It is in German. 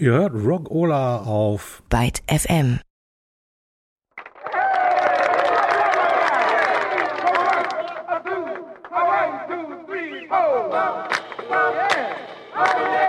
Ihr hört Rock'n'Rolla auf Byte FM. One, two, three, four. Yeah.